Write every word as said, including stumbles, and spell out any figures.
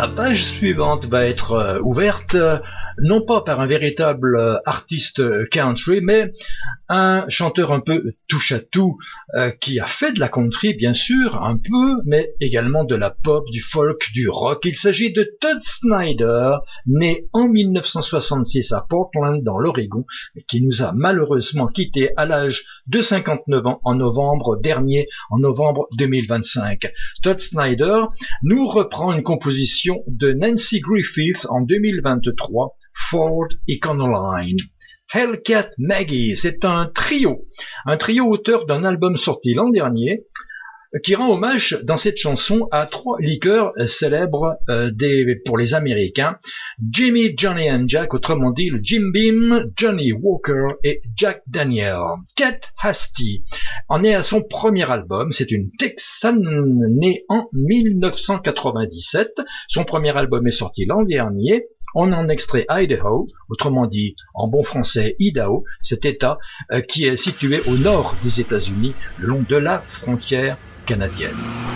page suivante va être euh, ouverte, euh, non pas par un véritable euh, artiste country, mais un chanteur un peu touche-à-tout euh, qui a fait de la country, bien sûr, un peu, mais également de la pop, du folk, du rock. Il s'agit de Todd Snider, né en mille neuf cent soixante-six à Portland, dans l'Oregon, mais qui nous a malheureusement quittés à l'âge de cinquante-neuf ans en novembre dernier, en novembre deux mille vingt-cinq. Todd Snider nous reprend une composition de Nancy Griffith en deux mille vingt-trois, Ford Econoline. Hellcat Maggie, c'est un trio, un trio auteur d'un album sorti l'an dernier, qui rend hommage dans cette chanson à trois liqueurs célèbres euh, des, pour les Américains, Jimmy, Johnny and Jack, autrement dit le Jim Beam, Johnny Walker et Jack Daniel. Kate Hasty en est à son premier album, c'est une Texane née en mille neuf cent quatre-vingt-dix-sept, son premier album est sorti l'an dernier. On en extrait Idaho, autrement dit, en bon français, Idaho, cet État euh, qui est situé au nord des États-Unis, le long de la frontière canadienne.